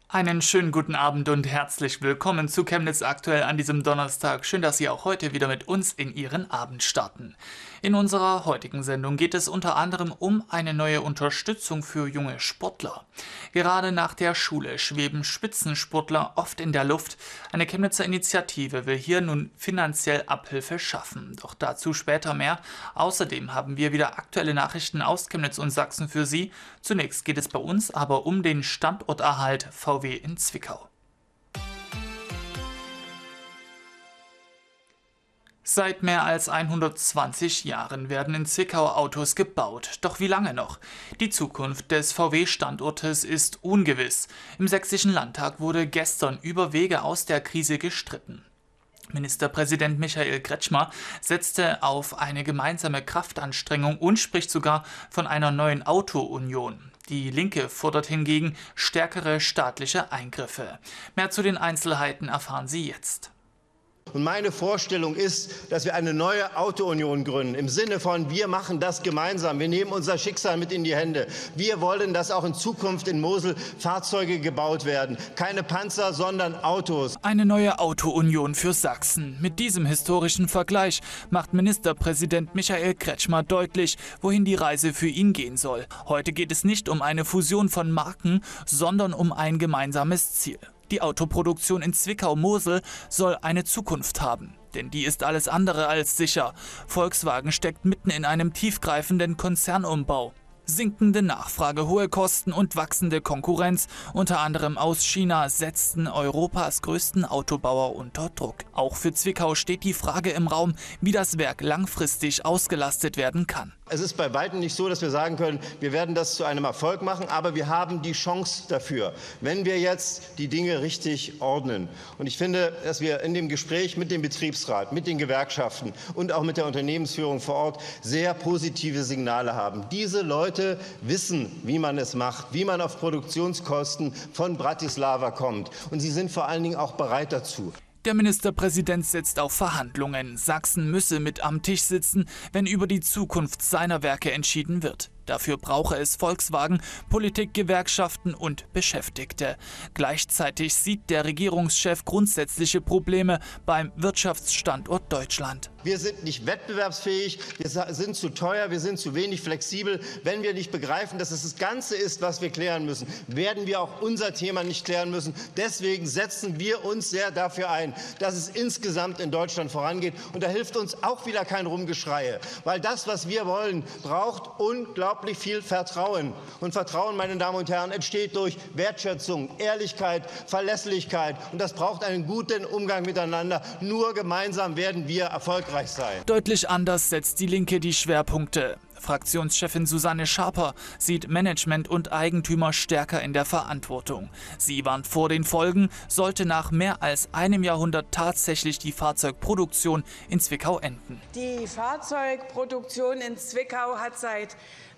Einen schönen guten Abend und herzlich willkommen zu Chemnitz aktuell an diesem Donnerstag. Schön, dass Sie auch heute wieder mit uns in Ihren Abend starten. In unserer heutigen Sendung geht es unter anderem um eine neue Unterstützung für junge Sportler. Gerade nach der Schule schweben Spitzensportler oft in der Luft. Eine Chemnitzer Initiative will hier nun finanziell Abhilfe schaffen. Doch dazu später mehr. Außerdem haben wir wieder aktuelle Nachrichten aus Chemnitz und Sachsen für Sie. Zunächst geht es bei uns aber um den Standorterhalt VW in Zwickau. Seit mehr als 120 Jahren werden in Zwickau Autos gebaut. Doch wie lange noch? Die Zukunft des VW-Standortes ist ungewiss. Im Sächsischen Landtag wurde gestern über Wege aus der Krise gestritten. Ministerpräsident Michael Kretschmer setzte auf eine gemeinsame Kraftanstrengung und spricht sogar von einer neuen Auto-Union. Die Linke fordert hingegen stärkere staatliche Eingriffe. Mehr zu den Einzelheiten erfahren Sie jetzt. Und meine Vorstellung ist, dass wir eine neue Auto-Union gründen, im Sinne von, wir machen das gemeinsam, wir nehmen unser Schicksal mit in die Hände. Wir wollen, dass auch in Zukunft in Mosel Fahrzeuge gebaut werden. Keine Panzer, sondern Autos. Eine neue Auto-Union für Sachsen. Mit diesem historischen Vergleich macht Ministerpräsident Michael Kretschmer deutlich, wohin die Reise für ihn gehen soll. Heute geht es nicht um eine Fusion von Marken, sondern um ein gemeinsames Ziel. Die Autoproduktion in Zwickau-Mosel soll eine Zukunft haben. Denn die ist alles andere als sicher. Volkswagen steckt mitten in einem tiefgreifenden Konzernumbau. Sinkende Nachfrage, hohe Kosten und wachsende Konkurrenz, unter anderem aus China, setzten Europas größten Autobauer unter Druck. Auch für Zwickau steht die Frage im Raum, wie das Werk langfristig ausgelastet werden kann. Es ist bei weitem nicht so, dass wir sagen können, wir werden das zu einem Erfolg machen, aber wir haben die Chance dafür, wenn wir jetzt die Dinge richtig ordnen. Und ich finde, dass wir in dem Gespräch mit dem Betriebsrat, mit den Gewerkschaften und auch mit der Unternehmensführung vor Ort sehr positive Signale haben. Diese Leute wissen, wie man es macht, wie man auf Produktionskosten von Bratislava kommt. Und sie sind vor allen Dingen auch bereit dazu. Der Ministerpräsident setzt auf Verhandlungen. Sachsen müsse mit am Tisch sitzen, wenn über die Zukunft seiner Werke entschieden wird. Dafür brauche es Volkswagen, Politik, Gewerkschaften und Beschäftigte. Gleichzeitig sieht der Regierungschef grundsätzliche Probleme beim Wirtschaftsstandort Deutschland. Wir sind nicht wettbewerbsfähig, wir sind zu teuer, wir sind zu wenig flexibel. Wenn wir nicht begreifen, dass es das Ganze ist, was wir klären müssen, werden wir auch unser Thema nicht klären müssen. Deswegen setzen wir uns sehr dafür ein, dass es insgesamt in Deutschland vorangeht. Und da hilft uns auch wieder kein Rumgeschreie, weil das, was wir wollen, braucht unglaublich viel Vertrauen. Und Vertrauen, meine Damen und Herren, entsteht durch Wertschätzung, Ehrlichkeit, Verlässlichkeit. Und das braucht einen guten Umgang miteinander. Nur gemeinsam werden wir erfolgreich sein. Deutlich anders setzt die Linke die Schwerpunkte. Fraktionschefin Susanne Schaper sieht Management und Eigentümer stärker in der Verantwortung. Sie warnt vor den Folgen, sollte nach mehr als einem Jahrhundert tatsächlich die Fahrzeugproduktion in Zwickau enden. Die Fahrzeugproduktion in Zwickau hat seit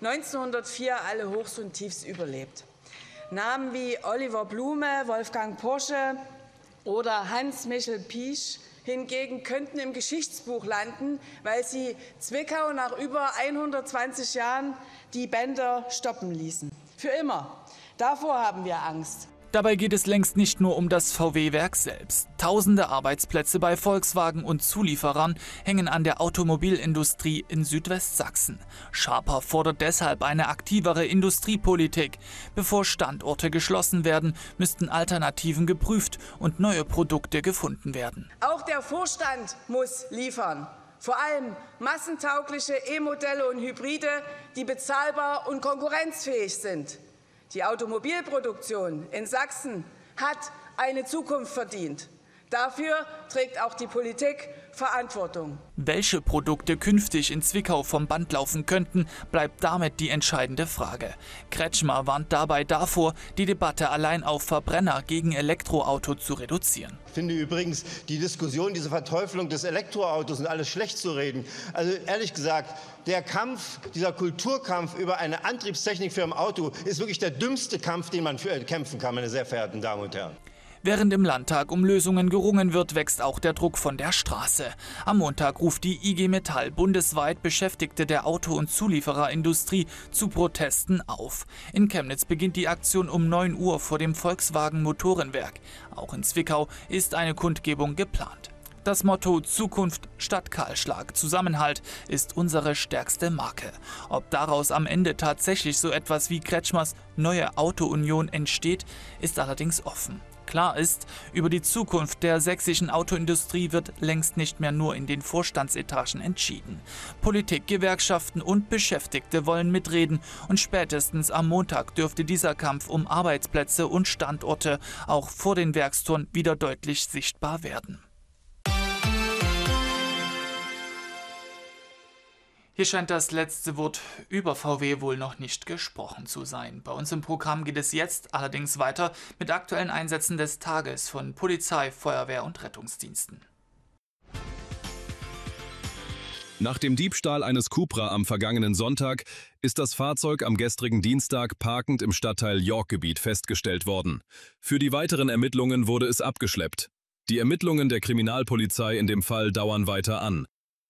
1904 alle Hochs und Tiefs überlebt. Namen wie Oliver Blume, Wolfgang Porsche oder Hans-Michel Piesch hingegen könnten im Geschichtsbuch landen, weil sie Zwickau nach über 120 Jahren die Bänder stoppen ließen. Für immer. Davor haben wir Angst. Dabei geht es längst nicht nur um das VW-Werk selbst. Tausende Arbeitsplätze bei Volkswagen und Zulieferern hängen an der Automobilindustrie in Südwestsachsen. Schaper fordert deshalb eine aktivere Industriepolitik. Bevor Standorte geschlossen werden, müssten Alternativen geprüft und neue Produkte gefunden werden. Auch der Vorstand muss liefern. Vor allem massentaugliche E-Modelle und Hybride, die bezahlbar und konkurrenzfähig sind. Die Automobilproduktion in Sachsen hat eine Zukunft verdient. Dafür trägt auch die Politik Verantwortung. Welche Produkte künftig in Zwickau vom Band laufen könnten, bleibt damit die entscheidende Frage. Kretschmer warnt dabei davor, die Debatte allein auf Verbrenner gegen Elektroauto zu reduzieren. Ich finde übrigens die Diskussion, diese Verteufelung des Elektroautos und alles schlecht zu reden. Also ehrlich gesagt, der Kampf, dieser Kulturkampf über eine Antriebstechnik für ein Auto ist wirklich der dümmste Kampf, den man kämpfen kann, meine sehr verehrten Damen und Herren. Während im Landtag um Lösungen gerungen wird, wächst auch der Druck von der Straße. Am Montag ruft die IG Metall bundesweit Beschäftigte der Auto- und Zuliefererindustrie zu Protesten auf. In Chemnitz beginnt die Aktion um 9 Uhr vor dem Volkswagen Motorenwerk. Auch in Zwickau ist eine Kundgebung geplant. Das Motto Zukunft statt Kahlschlag, Zusammenhalt ist unsere stärkste Marke. Ob daraus am Ende tatsächlich so etwas wie Kretschmers neue Auto-Union entsteht, ist allerdings offen. Klar ist, über die Zukunft der sächsischen Autoindustrie wird längst nicht mehr nur in den Vorstandsetagen entschieden. Politik, Gewerkschaften und Beschäftigte wollen mitreden und spätestens am Montag dürfte dieser Kampf um Arbeitsplätze und Standorte auch vor den Werkstoren wieder deutlich sichtbar werden. Hier scheint das letzte Wort über VW wohl noch nicht gesprochen zu sein. Bei uns im Programm geht es jetzt allerdings weiter mit aktuellen Einsätzen des Tages von Polizei, Feuerwehr und Rettungsdiensten. Nach dem Diebstahl eines Cupra am vergangenen Sonntag ist das Fahrzeug am gestrigen Dienstag parkend im Stadtteil York-Gebiet festgestellt worden. Für die weiteren Ermittlungen wurde es abgeschleppt. Die Ermittlungen der Kriminalpolizei in dem Fall dauern weiter an.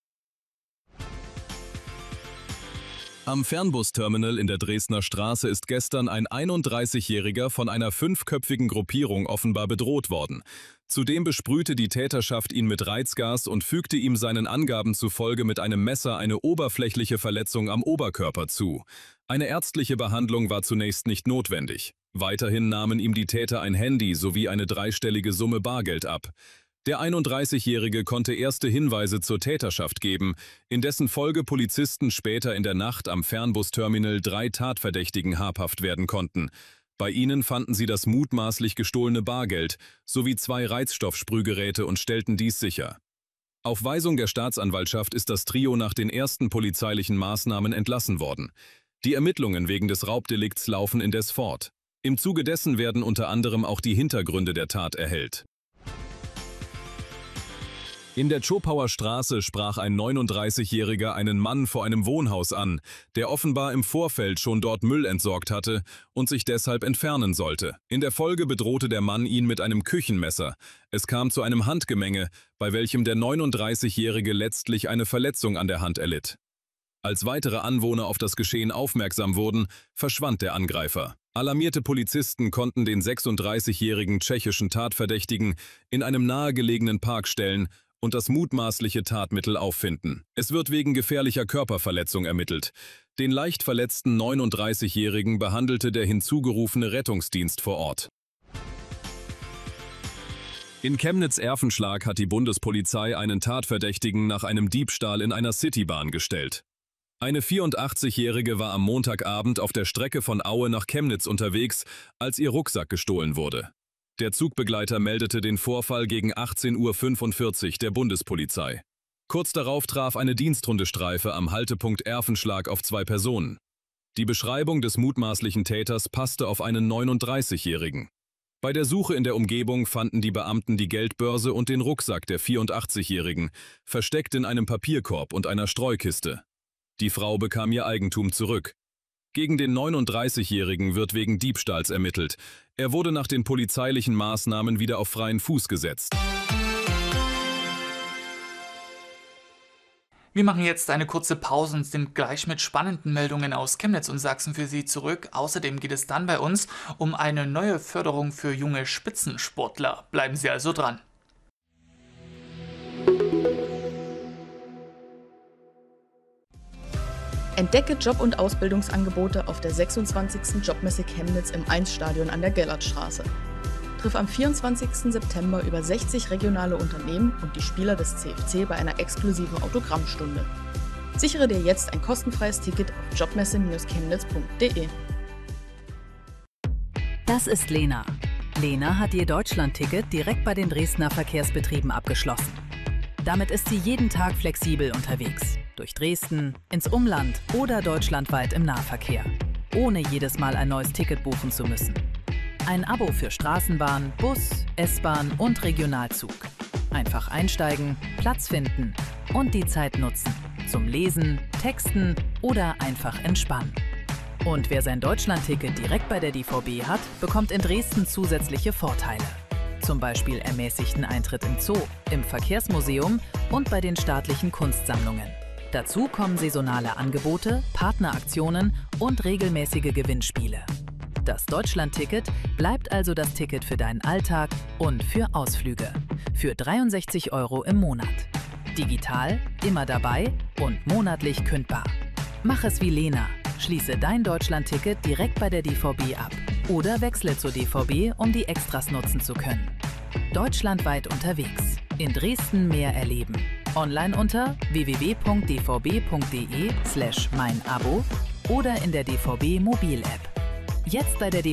Am Fernbusterminal in der Dresdner Straße ist gestern ein 31-Jähriger von einer 5-köpfigen Gruppierung offenbar bedroht worden. Zudem besprühte die Täterschaft ihn mit Reizgas und fügte ihm seinen Angaben zufolge mit einem Messer eine oberflächliche Verletzung am Oberkörper zu. Eine ärztliche Behandlung war zunächst nicht notwendig. Weiterhin nahmen ihm die Täter ein Handy sowie eine dreistellige Summe Bargeld ab. Der 31-Jährige konnte erste Hinweise zur Täterschaft geben, in dessen Folge Polizisten später in der Nacht am Fernbusterminal 3 Tatverdächtigen habhaft werden konnten. Bei ihnen fanden sie das mutmaßlich gestohlene Bargeld sowie 2 Reizstoffsprühgeräte und stellten dies sicher. Auf Weisung der Staatsanwaltschaft ist das Trio nach den ersten polizeilichen Maßnahmen entlassen worden. Die Ermittlungen wegen des Raubdelikts laufen indes fort. Im Zuge dessen werden unter anderem auch die Hintergründe der Tat erhellt. In der Zschopauer Straße sprach ein 39-Jähriger einen Mann vor einem Wohnhaus an, der offenbar im Vorfeld schon dort Müll entsorgt hatte und sich deshalb entfernen sollte. In der Folge bedrohte der Mann ihn mit einem Küchenmesser. Es kam zu einem Handgemenge, bei welchem der 39-Jährige letztlich eine Verletzung an der Hand erlitt. Als weitere Anwohner auf das Geschehen aufmerksam wurden, verschwand der Angreifer. Alarmierte Polizisten konnten den 36-jährigen tschechischen Tatverdächtigen in einem nahegelegenen Park stellen und das mutmaßliche Tatmittel auffinden. Es wird wegen gefährlicher Körperverletzung ermittelt. Den leicht verletzten 39-Jährigen behandelte der hinzugerufene Rettungsdienst vor Ort. In Chemnitz-Erfenschlag hat die Bundespolizei einen Tatverdächtigen nach einem Diebstahl in einer Citybahn gestellt. Eine 84-Jährige war am Montagabend auf der Strecke von Aue nach Chemnitz unterwegs, als ihr Rucksack gestohlen wurde. Der Zugbegleiter meldete den Vorfall gegen 18:45 Uhr der Bundespolizei. Kurz darauf traf eine Dienstrundestreife am Haltepunkt Erfenschlag auf 2 Personen. Die Beschreibung des mutmaßlichen Täters passte auf einen 39-Jährigen. Bei der Suche in der Umgebung fanden die Beamten die Geldbörse und den Rucksack der 84-Jährigen, versteckt in einem Papierkorb und einer Streukiste. Die Frau bekam ihr Eigentum zurück. Gegen den 39-Jährigen wird wegen Diebstahls ermittelt. Er wurde nach den polizeilichen Maßnahmen wieder auf freien Fuß gesetzt. Wir machen jetzt eine kurze Pause und sind gleich mit spannenden Meldungen aus Chemnitz und Sachsen für Sie zurück. Außerdem geht es dann bei uns um eine neue Förderung für junge Spitzensportler. Bleiben Sie also dran. Entdecke Job- und Ausbildungsangebote auf der 26. Jobmesse Chemnitz im 1-Stadion an der Gellertstraße. Triff am 24. September über 60 regionale Unternehmen und die Spieler des CFC bei einer exklusiven Autogrammstunde. Sichere dir jetzt ein kostenfreies Ticket auf jobmesse-chemnitz.de. Das ist Lena. Lena hat ihr Deutschland-Ticket direkt bei den Dresdner Verkehrsbetrieben abgeschlossen. Damit ist sie jeden Tag flexibel unterwegs. Durch Dresden, ins Umland oder deutschlandweit im Nahverkehr. Ohne jedes Mal ein neues Ticket buchen zu müssen. Ein Abo für Straßenbahn, Bus, S-Bahn und Regionalzug. Einfach einsteigen, Platz finden und die Zeit nutzen. Zum Lesen, Texten oder einfach entspannen. Und wer sein Deutschland-Ticket direkt bei der DVB hat, bekommt in Dresden zusätzliche Vorteile. zum Beispiel ermäßigten Eintritt im Zoo, im Verkehrsmuseum und bei den staatlichen Kunstsammlungen. Dazu kommen saisonale Angebote, Partneraktionen und regelmäßige Gewinnspiele. Das Deutschlandticket bleibt also das Ticket für deinen Alltag und für Ausflüge. Für 63 € im Monat. Digital, immer dabei und monatlich kündbar. Mach es wie Lena. Schließe dein Deutschlandticket direkt bei der DVB ab. Oder wechsle zur DVB, um die Extras nutzen zu können. Deutschlandweit unterwegs. In Dresden mehr erleben. Online unter www.dvb.de/meinabo oder in der DVB Mobil-App. Jetzt bei der